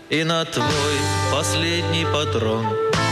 и на твой последний патрон.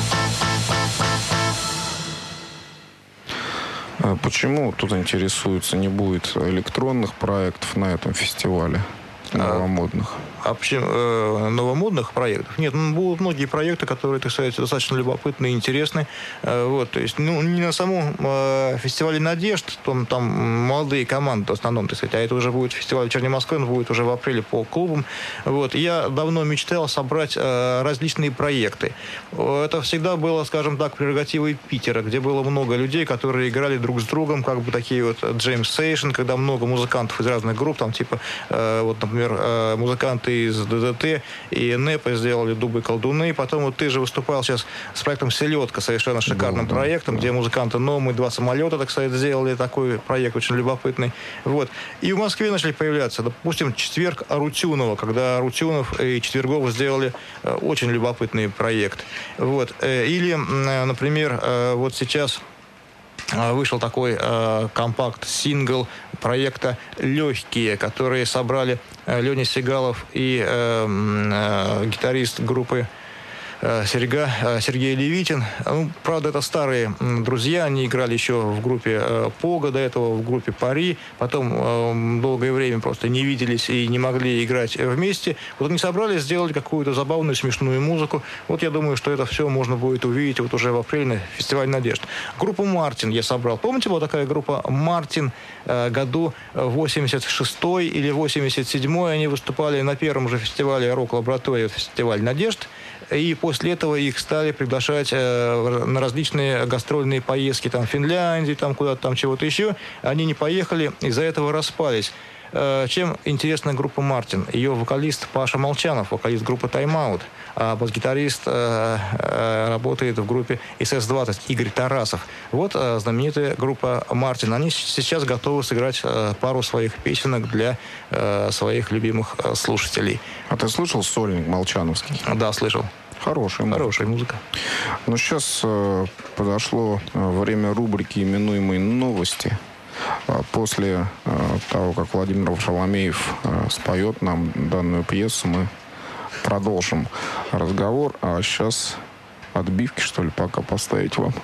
Почему тут интересуются, не будет электронных проектов на этом фестивале? Новомодных. А почему новомодных проектов? Нет, будут многие проекты, которые, так сказать, достаточно любопытные и интересные. Вот, то есть, не на самом фестивале «Надежд», там молодые команды в основном, так сказать, а это уже будет фестиваль «Вечерней Москвы», он будет уже в апреле по клубам. Вот, я давно мечтал собрать различные проекты. Это всегда было, скажем так, прерогативой Питера, где было много людей, которые играли друг с другом, как бы такие вот джейм-сейшн, когда много музыкантов из разных групп, там типа, вот, например, музыканты из ДДТ и НЭПа сделали «Дубы и колдуны». Потом вот ты же выступал сейчас с проектом «Селедка», совершенно шикарным проектом, где музыканты «Номы», «Два самолета», так сказать, сделали такой проект очень любопытный. Вот. И в Москве начали появляться, допустим, «Четверг» Арутюнова, когда Арутюнов и Четвергов сделали очень любопытный проект. Вот. Или, например, вот сейчас вышел такой компакт-сингл проекта «Легкие», которые собрали Леня Сигалов и гитарист группы Сергей Левитин. Ну, правда, это старые друзья. Они играли еще в группе «Пога», до этого в группе «Пари». Потом долгое время просто не виделись и не могли играть вместе. Вот они собрались, сделали какую-то забавную, смешную музыку. Вот я думаю, что это все можно будет увидеть вот уже в апреле на фестивале «Надежд». Группу «Мартин» я собрал. Помните, была такая группа «Мартин» году 86-й или 87-й? Они выступали на первом же фестивале «Рок-лаборатория», фестиваль «Надежд». И после этого их стали приглашать на различные гастрольные поездки, там, в Финляндии, там, куда-то там, чего-то еще. Они не поехали, из-за этого распались. Чем интересна группа «Мартин»? Ее вокалист Паша Молчанов, вокалист группы «Тайм-аут», а бас-гитарист работает в группе СС-20 Игорь Тарасов. Вот знаменитая группа «Мартин». Они сейчас готовы сыграть пару своих песенок для своих любимых слушателей. А ты слышал сольник молчановский? Да, слышал. Хорошая музыка. Ну, сейчас подошло время рубрики, именуемой «Новости». После того, как Владимир Варфоломеев споет нам данную пьесу, мы продолжим разговор. А сейчас отбивки, что ли, пока поставить вам.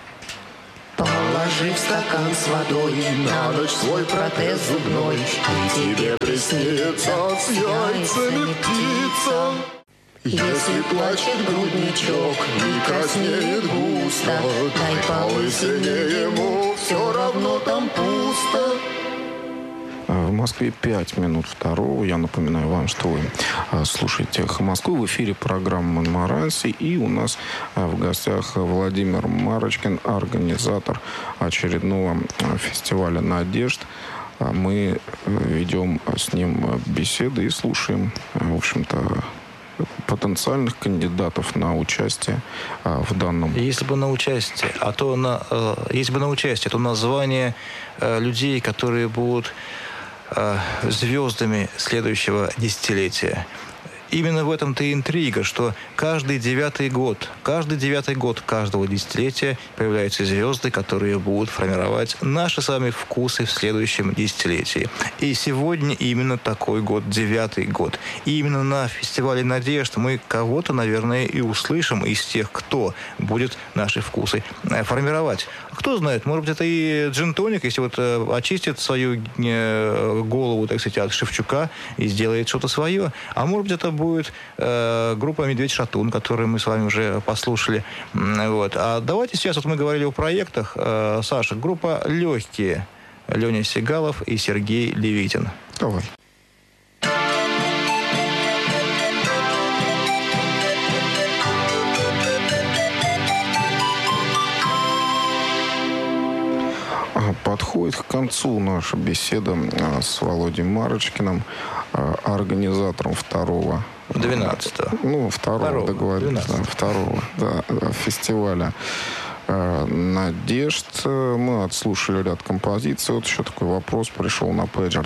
Положи в стакан с водой на ночь свой протез зубной, и тебе приснится с яйцами птица. Если плачет грудничок и краснеет густо, дай полысине ему, все равно там пусто. В Москве 5 минут второго. Я напоминаю вам, что вы слушаете «Эхо Москвы». В эфире программа «Монмаранси». И у нас в гостях Владимир Марочкин, организатор очередного фестиваля «Надежд». Мы ведем с ним беседы и слушаем, в общем-то, потенциальных кандидатов на участие в данном. Если бы на участие, то название людей, которые будут звездами следующего десятилетия. Именно в этом-то и интрига, что каждый девятый год каждого десятилетия появляются звезды, которые будут формировать наши с вами вкусы в следующем десятилетии. И сегодня именно такой год, 9-й год. И именно на фестивале «Надежд» мы кого-то, наверное, и услышим из тех, кто будет наши вкусы формировать. Кто знает, может быть, это и джин-тоник, если вот очистит свою голову, так сказать, от Шевчука и сделает что-то свое. А может быть, это будет группа «Медведь-Шатун», которую мы с вами уже послушали. Вот. А давайте сейчас, вот мы говорили о проектах. Саша, группа «Легкие». Леня Сигалов и Сергей Левитин. Давай. Подходит к концу наша беседа с Володей Марочкиным, организатором второго 12-го. Второго договорились. Второго фестиваля «Надежд». Мы отслушали ряд композиций. Вот еще такой вопрос пришел на пейджер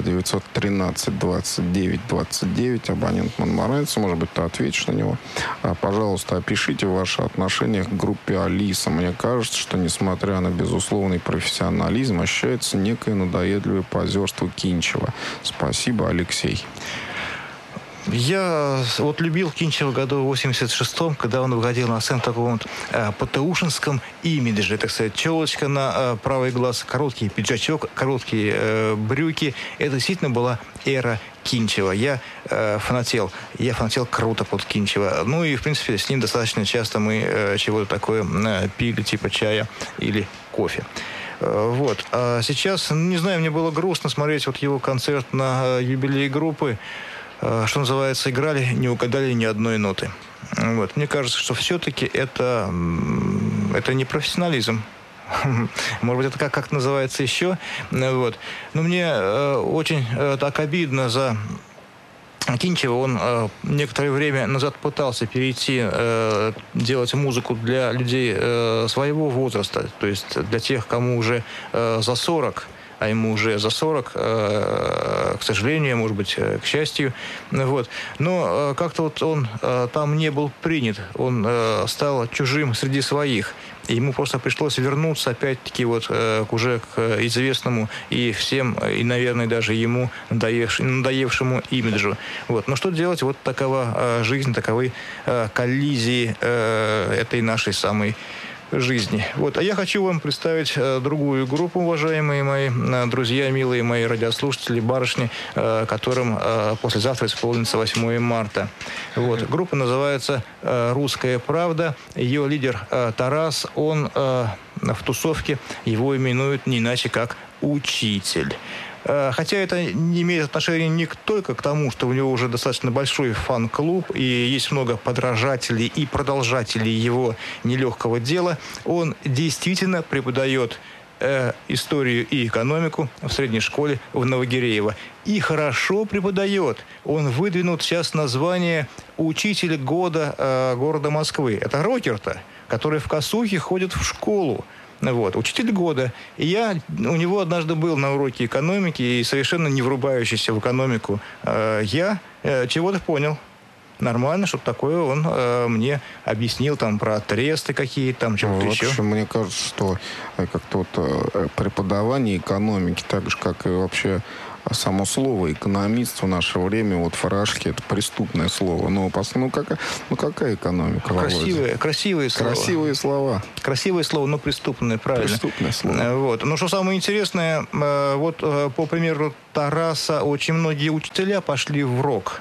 913-29-29. Абонент Монмаранси. Может быть, ты ответишь на него. Пожалуйста, опишите ваши отношения к группе «Алиса». Мне кажется, что, несмотря на безусловный профессионализм, ощущается некое надоедливое позерство Кинчева. Спасибо, Алексей. Я вот любил Кинчева году в 86-м, когда он выходил на сцену в таком вот ПТУшинском имидже, так сказать. Челочка на правый глаз, короткий пиджачок, короткие брюки. Это действительно была эра Кинчева. Я фанател круто под Кинчева. Ну и, в принципе, с ним достаточно часто мы чего-то такое пили, типа чая или кофе. Вот. А сейчас, не знаю, мне было грустно смотреть вот его концерт на юбилей группы. Что называется, играли, не угадали ни одной ноты. Вот. Мне кажется, что все-таки это не профессионализм. Может быть, это как называется еще. Вот. Но мне очень так обидно за Кинчева. Он некоторое время назад пытался перейти, делать музыку для людей своего возраста, то есть для тех, кому уже за 40, а ему уже за 40, к сожалению, может быть, к счастью. Вот. Но как-то вот он там не был принят. Он стал чужим среди своих. И ему просто пришлось вернуться, опять-таки, вот уже к известному и всем, и, наверное, даже ему надоевшему имиджу. Вот. Но что делать? Вот такова жизнь, таковы коллизии этой нашей самой жизни. Вот. А я хочу вам представить другую группу, уважаемые мои друзья, милые мои радиослушатели, барышни, которым послезавтра исполнится 8 марта. Вот. Группа называется «Русская правда». Ее лидер Тарас, он в тусовке, его именуют не иначе как «Учитель». Хотя это не имеет отношения не только к тому, что у него уже достаточно большой фан-клуб и есть много подражателей и продолжателей его нелегкого дела, он действительно преподает историю и экономику в средней школе в Новогиреево. И хорошо преподает. Он выдвинут сейчас название «Учитель года города Москвы». Это рокер-то, который в косухе ходит в школу. Вот, учитель года. И я у него однажды был на уроке экономики, и совершенно не врубающийся в экономику я чего-то понял. Нормально, что такое он мне объяснил там про тресты какие-то, там что-то еще. В общем, мне кажется, что как-то вот преподавание экономики, так же, как и вообще само слово «экономист» в наше время, вот фаражки, это преступное слово. Какая экономика? Красивые слова. Красивые слова. Красивое слово, но преступное, правильно. Преступное слово. Вот. Но что самое интересное, вот по примеру Тараса, очень многие учителя пошли в рок.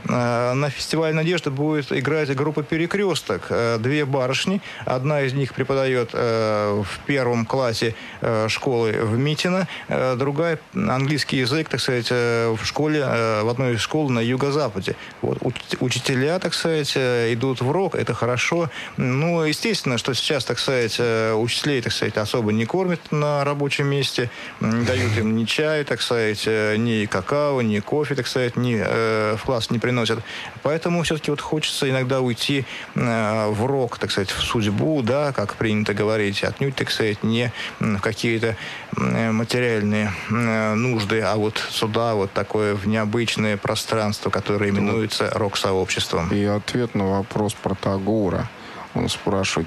На фестивале «Надежда» будет играть группа «Перекресток». Две барышни. Одна из них преподает в первом классе школы в Митино. Другая английский язык, так сказать, в школе, в одной из школ на юго-западе. Вот. Учителя, так сказать, идут в рок. Это хорошо. Ну, естественно, что сейчас, так сказать, учителей, так сказать, особо не кормят на рабочем месте. Не дают им ни чая, так сказать, ни какао, ни кофе, так сказать, ни в класс не приносят. Поэтому все-таки вот хочется иногда уйти в рок, так сказать, в судьбу, да, как принято говорить, отнюдь, так сказать, не в какие-то материальные нужды, а вот сюда, вот такое в необычное пространство, которое именуется рок-сообществом. И ответ на вопрос Протагора. Он спрашивает,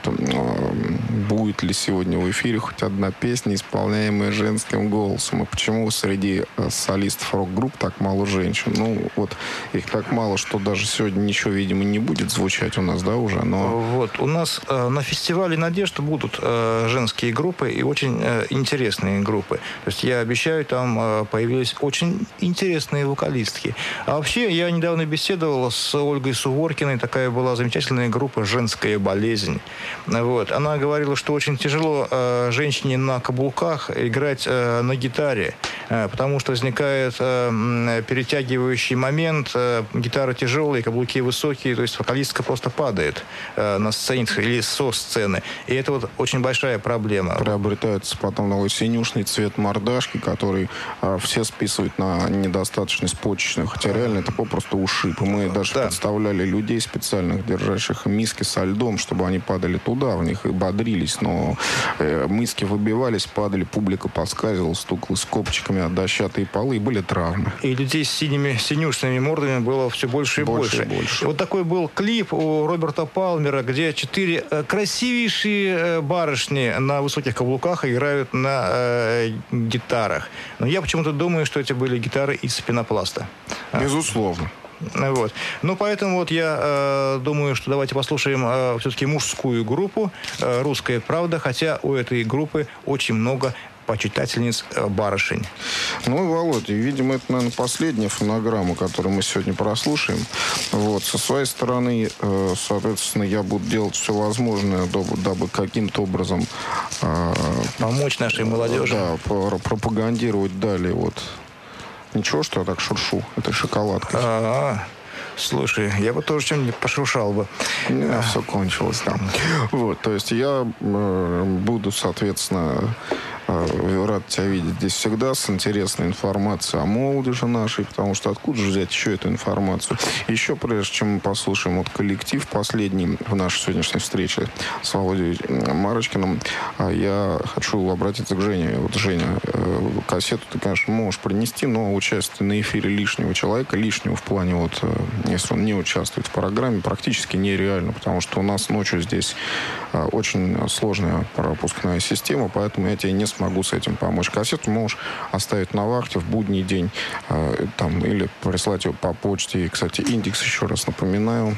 будет ли сегодня в эфире хоть одна песня, исполняемая женским голосом. И почему среди солистов рок-групп так мало женщин? Ну, вот их так мало, что даже сегодня ничего, видимо, не будет звучать у нас, да, уже? Но... Вот, у нас на фестивале «Надежда» будут женские группы и очень интересные группы. То есть я обещаю, там появились очень интересные вокалистки. А вообще, я недавно беседовал с Ольгой Суворкиной, такая была замечательная группа «Женская болезнь». Вот. Она говорила, что очень тяжело женщине на каблуках играть на гитаре, потому что возникает перетягивающий момент, гитара тяжелая, каблуки высокие, то есть вокалистка просто падает на сцене или со сцены. И это вот очень большая проблема. Приобретается потом такой синюшный цвет мордашки, который все списывают на недостаточность почечных, хотя реально это попросту ушиб. И мы даже представляли людей специальных, держащих миски со льдом, чтобы они падали туда, в них и бодрились, но миски выбивались, падали, публика подсказывала, стукала с копчиками о дощатые полы, и были травмы. И людей с синюшными мордами было все больше и больше. И вот такой был клип у Роберта Палмера, где 4 красивейшие барышни на высоких каблуках играют на гитарах. Но я почему-то думаю, что эти были гитары из пенопласта. Безусловно. Вот. Ну, поэтому вот я думаю, что давайте послушаем все-таки мужскую группу «Русская правда», хотя у этой группы очень много почитательниц барышень. Ну, Володя, видимо, это, наверное, последняя фонограмма, которую мы сегодня прослушаем. Вот. Со своей стороны, соответственно, я буду делать все возможное, дабы каким-то образом помочь нашей молодежи. Да, пропагандировать далее. Вот. Ничего, что я так шуршу этой шоколадкой. Слушай, я бы тоже чем-нибудь пошуршал бы. Все кончилось там. Вот, то есть я буду, соответственно, рад тебя видеть здесь всегда с интересной информацией о молодежи нашей, потому что откуда же взять еще эту информацию? Еще прежде чем мы послушаем вот коллектив последний в нашей сегодняшней встрече с Володей Марочкиным, я хочу обратиться к Жене. Вот, Женя, кассету ты, конечно, можешь принести, но участие на эфире лишнего человека, лишнего в плане вот, если он не участвует в программе, практически нереально, потому что у нас ночью здесь очень сложная пропускная система, поэтому я тебе не смогу с этим помочь. Кассету можешь оставить на вахте в будний день там, или прислать ее по почте. И, кстати, индекс, еще раз напоминаю,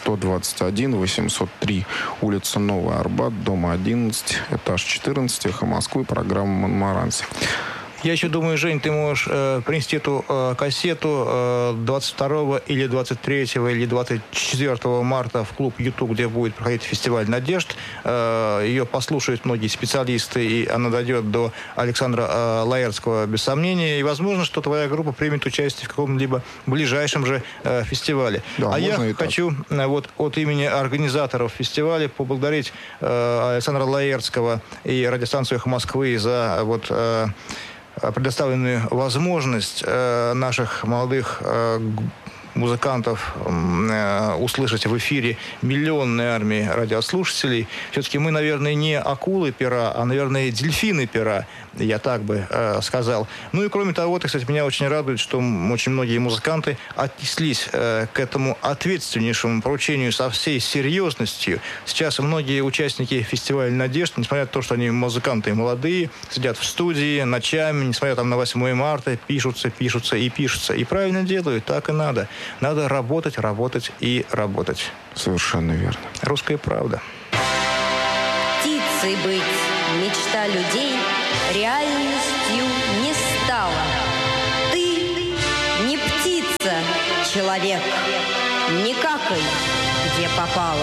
121-803, улица Новый Арбат, дом 11, этаж 14, «Эхо Москвы», программа «Монмаранси». Я еще думаю, Жень, ты можешь принести эту кассету 22 или 23 или 24 марта в клуб «Ютуб», где будет проходить фестиваль «Надежд». Ее послушают многие специалисты, и она дойдет до Александра Лаэртского без сомнения. И возможно, что твоя группа примет участие в каком-либо ближайшем же фестивале. Да, я хочу вот от имени организаторов фестиваля поблагодарить Александра Лаэртского и радиостанцию «Эхо Москвы» за вот предоставленную возможность наших молодых музыкантов услышать в эфире миллионной армии радиослушателей. Все-таки мы, наверное, не акулы пера, а, наверное, дельфины пера, я так бы сказал. Ну и кроме того, кстати, меня очень радует, что очень многие музыканты отнеслись к этому ответственнейшему поручению со всей серьезностью. Сейчас многие участники фестиваля «Надежд», несмотря на то, что они музыканты молодые, сидят в студии ночами, несмотря там на 8 марта, пишутся. И правильно делают, так и надо. Надо работать и работать. Совершенно верно. Русская правда. Птицей быть мечта людей реальностью не стала. Ты не птица, человек, не какай, где попала.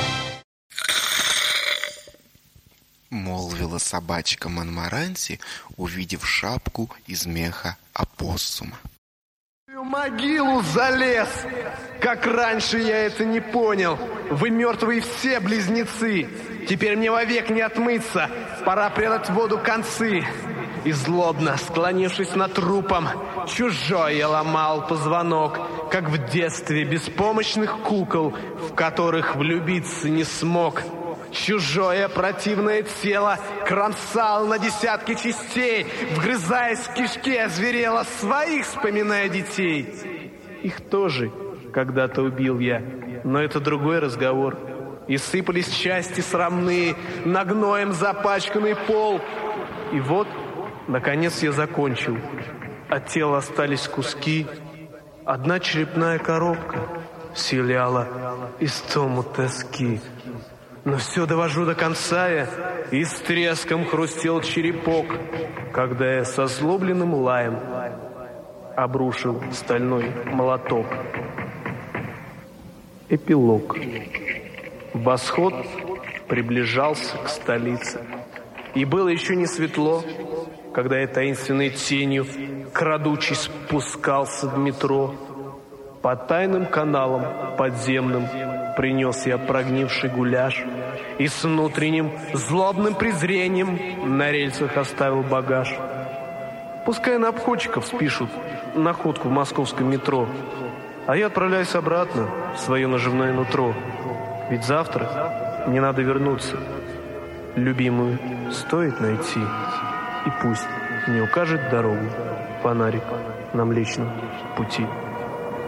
Молвила собачка Монмаранси, увидев шапку из меха опоссума. В могилу залез! Как раньше я это не понял. Вы мертвые все близнецы. Теперь мне вовек не отмыться. Пора предать в воду концы. И злобно, склонившись над трупом, чужой я ломал позвонок, как в детстве беспомощных кукол, в которых влюбиться не смог. Чужое противное тело кромсал на десятки частей, вгрызаясь в кишки, озверело своих, вспоминая детей. Их тоже когда-то убил я, но это другой разговор. И сыпались части срамные на гноем запачканный пол. И вот, наконец, я закончил. От тела остались куски. Одна черепная коробка вселяла истому тоски. Но все довожу до конца я, и с треском хрустел черепок, когда я со злобленным лаем обрушил стальной молоток. Эпилог. Восход приближался к столице. И было еще не светло, когда я таинственной тенью, крадучись, спускался в метро. По тайным каналам подземным принес я прогнивший гуляш и с внутренним злобным презрением на рельсах оставил багаж. Пускай на обходчиков спишут находку в московском метро, а я отправляюсь обратно в свое наживное нутро. Ведь завтра мне надо вернуться. Любимую стоит найти, и пусть мне укажет дорогу фонарик на Млечном пути.